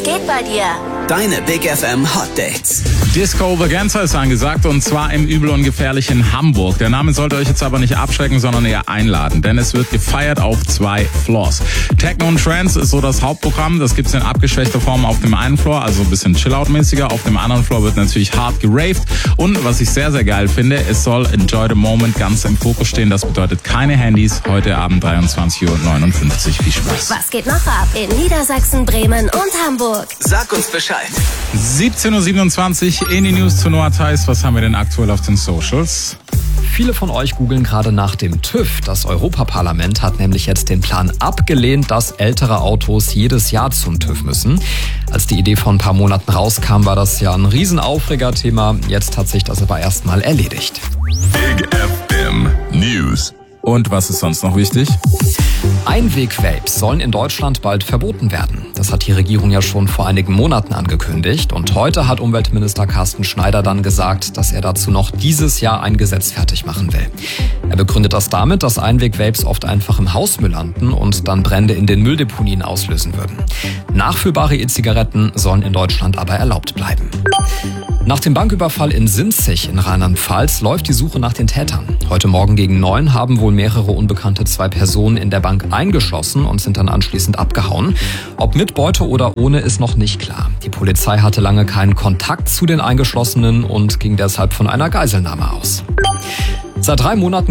geht bei dir? Deine Big FM Hot Dates. Disco Vaganza ist angesagt und zwar im Übel und Gefährlich in Hamburg. Der Name sollte euch jetzt aber nicht abschrecken, sondern eher einladen, denn es wird gefeiert auf 2 Floors. Techno und Trance ist so das Hauptprogramm. Das gibt's in abgeschwächter Form auf dem einen Floor, also ein bisschen Chill-Out-mäßiger. Auf dem anderen Floor wird natürlich hart geraved. Und was ich sehr, sehr geil finde, es soll Enjoy the Moment ganz im Fokus stehen. Das bedeutet keine Handys. Heute Abend 23:59 Uhr. Viel Spaß. Was geht noch ab in Niedersachsen, Bremen und Hamburg? Sag uns Bescheid. 17:27 Uhr in die News zu Noah Theis. Was haben wir denn aktuell auf den Socials? Viele von euch googeln gerade nach dem TÜV. Das Europaparlament hat nämlich jetzt den Plan abgelehnt, dass ältere Autos jedes Jahr zum TÜV müssen. Als die Idee vor ein paar Monaten rauskam, war das ja ein Riesenaufregerthema. Jetzt hat sich das aber erstmal erledigt. Big FM News. Und was ist sonst noch wichtig? Einweg-Vapes sollen in Deutschland bald verboten werden. Das hat die Regierung ja schon vor einigen Monaten angekündigt. Und heute hat Umweltminister Carsten Schneider dann gesagt, dass er dazu noch dieses Jahr ein Gesetz fertig machen will. Er begründet das damit, dass Einweg-Vapes oft einfach im Hausmüll landen und dann Brände in den Mülldeponien auslösen würden. Nachfüllbare E-Zigaretten sollen in Deutschland aber erlaubt bleiben. Nach dem Banküberfall in Sinzig in Rheinland-Pfalz läuft die Suche nach den Tätern. Heute Morgen gegen 9 haben wohl mehrere Unbekannte 2 Personen in der Bank eingeschlossen und sind dann anschließend abgehauen. Ob mit Beute oder ohne ist noch nicht klar. Die Polizei hatte lange keinen Kontakt zu den Eingeschlossenen und ging deshalb von einer Geiselnahme aus. Seit 3 Monaten